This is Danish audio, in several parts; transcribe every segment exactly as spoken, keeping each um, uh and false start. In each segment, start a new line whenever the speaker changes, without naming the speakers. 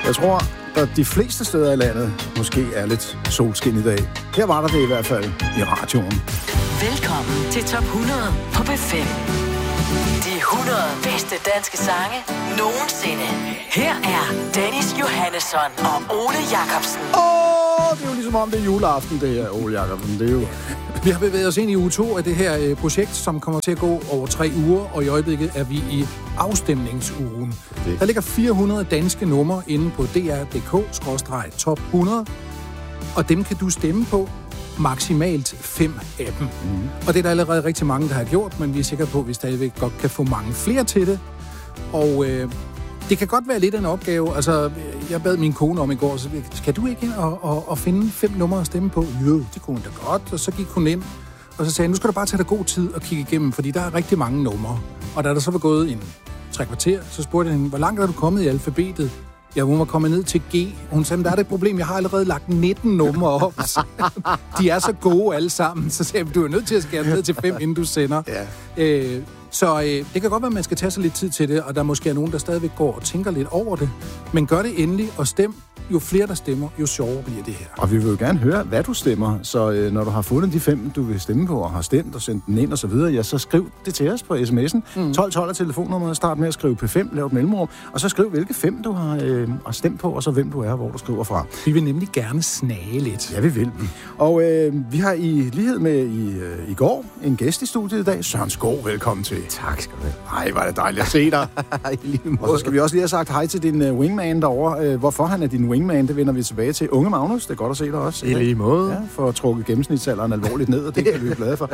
Jeg tror, at de fleste steder i landet måske er lidt solskin i dag. Her var der det i hvert fald i radioen.
Velkommen til Top hundrede på P fem. De hundrede bedste danske sange nogensinde. Her er Dennis Johannesson og Ole Jacobsen.
Åh, det er jo ligesom om det er juleaften, det her, Ole Jacobsen. Det er jo...
Vi har bevæget os ind i uge to af det her øh, projekt, som kommer til at gå over tre uger, og i øjeblikket er vi i afstemningsugen. Det. Der ligger fire hundrede danske numre inde på d r punktum d k skråstreg top hundrede, og dem kan du stemme på. Maksimalt fem af dem. Mm. Og det er der allerede rigtig mange, der har gjort, men vi er sikre på, at vi stadigvæk godt kan få mange flere til det. Og øh, det kan godt være lidt af en opgave. Altså, jeg bad min kone om i går, så skal du ikke ind og, og, og finde fem numre at stemme på? Jo, det kunne hun da godt. Og så gik hun ind, og så sagde jeg, nu skal du bare tage dig god tid og kigge igennem, fordi der er rigtig mange numre. Og da der så var gået en tre kvarter, så spurgte jeg hende, hvor langt er du kommet i alfabetet? Ja, hun var kommet ned til G. Hun sagde, der er det et problem, jeg har allerede lagt nitten numre op. De er så gode alle sammen, så sagde jeg, du er nødt til at skære ned til fem, inden du sender. Ja. Øh, så øh, det kan godt være, at man skal tage sig lidt tid til det, og der måske er nogen, der stadigvæk går og tænker lidt over det. Men gør det endelig, og stem. Jo flere, der stemmer, jo sjovere bliver det her.
Og vi vil jo gerne høre, hvad du stemmer. Så øh, når du har fundet de fem, du vil stemme på, og har stemt og sendt den ind og så videre, ja, så skriv det til os på sms'en. Mm. tolv tolv er telefonnummeret. Start med at skrive P fem, lav et mellemrum, og så skriv, hvilke fem du har øh, stemt på, og så hvem du er, hvor du skriver fra.
Vi vil nemlig gerne snage lidt.
Ja, vi vil. Og øh, vi har i lighed med i, øh, i går en gæst i studiet i dag. Søren Skov, velkommen til.
Tak skal du have.
Hej, var det dejligt at se dig. Og så skal vi også lige have sagt hej til din uh, wingman derovre. Uh, hvorfor han er din wingman, det vender vi tilbage til. Unge Magnus, det er godt at se dig også.
I lige måde.
Ja, for at trukke gennemsnitsalderen alvorligt ned, og det kan vi jo glade for.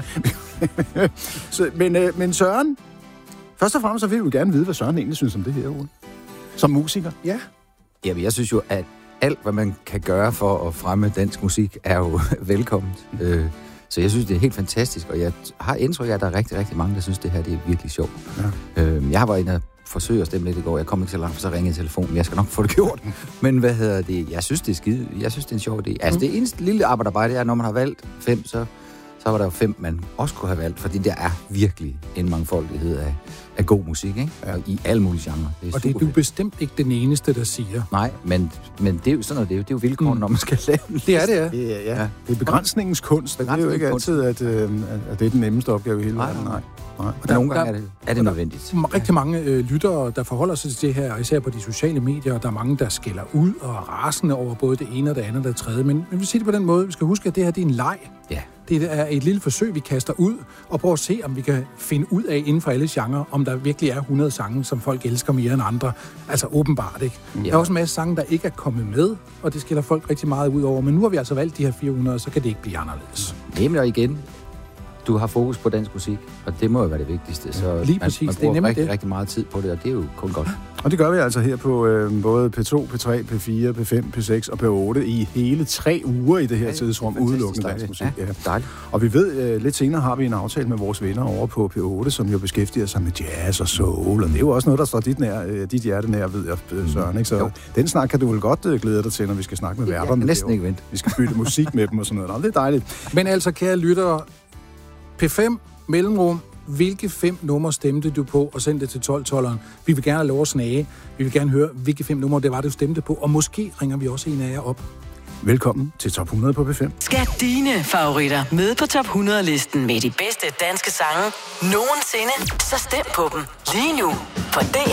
så, men, uh, men Søren, først og fremmest så vil vi jo gerne vide, hvad Søren egentlig synes om det her, Ole. Som musiker.
Ja. Jamen, jeg synes jo, at alt, hvad man kan gøre for at fremme dansk musik, er jo velkomment. Uh, Så jeg synes, det er helt fantastisk, og jeg har indtryk af, at der er rigtig, rigtig mange, der synes, det her det er virkelig sjovt. Ja. Øhm, jeg har været inde og forsøgt at stemme lidt i går. Jeg kom ikke så langt, så ringede telefonen, men jeg skal nok få det gjort. Men hvad hedder det? Jeg synes, det er skide. Jeg synes, det er en sjov idé. Altså, det eneste lille arbejde bare, det er, når man har valgt fem, så, så var der jo fem, man også kunne have valgt, fordi der er virkelig en mangfoldighed af, af god musik, ikke? Ja. I alle mulige genrer.
Det er og det er du bestemt ikke den eneste, der siger.
Nej, men, men det er jo sådan noget, det er jo, det er jo vilkår, mm. når man skal lave en
det er det, ja.
Det er, ja. Ja. Det er begrænsningens kunst. Det er jo ikke altid, at, øh, at det er den nemmeste opgave i hele verden. Nej.
Nej. Og der, nogle gange der, er det, er det nødvendigt.
Der er rigtig mange øh, lyttere, der forholder sig til det her, især på de sociale medier. Der er mange, der skælder ud og er rasende over både det ene og det andet og det tredje. Men, men vi vil sige det på den måde. Vi skal huske, at det her det er en leg.
Ja.
Det er et lille forsøg, vi kaster ud, og prøver at se, om vi kan finde ud af inden for alle genrer, om der virkelig er hundrede sange, som folk elsker mere end andre. Altså åbenbart, ikke? Ja. Der er også en masse sange, der ikke er kommet med, og det skiller folk rigtig meget ud over. Men nu har vi altså valgt de her fire hundrede, så kan det ikke blive anderledes.
Nemlig og igen, du har fokus på dansk musik, og det må jo være det vigtigste. Så
lige præcis,
man, man bruger
det er
rigtig,
det.
rigtig meget tid på det, og det er jo kun godt.
Og det gør vi altså her på øh, både P to, P tre, P fire, P fem, P seks og P otte i hele tre uger i det her ja, tidsrum, udelukkende dansk musik.
Ja, dejligt.
Og vi ved, øh, lidt senere har vi en aftale med vores venner over på P otte, som jo beskæftiger sig med jazz og soul, og det er jo også noget, der står dit, nær, øh, dit hjerte nær, ved jeg, Søren, ikke? Så jo. Den snak kan du vel godt øh, glæde dig til, når vi skal snakke med
ja,
værterne.
Ja, næsten ikke vent.
Vi skal bytte musik med dem og sådan noget. Nå, det er dejligt.
Men altså, kære lyttere, P fem mellemrum, hvilke fem numre stemte du på, og send det til tolv tolveren. Vi vil gerne have lov at snage. Vi vil gerne høre, hvilke fem numre det var, du stemte på, og måske ringer vi også en af jer op.
Velkommen til Top hundrede på P fem.
Skal dine favoritter med på Top hundrede-listen med de bedste danske sange nogensinde, så stem på dem lige nu på D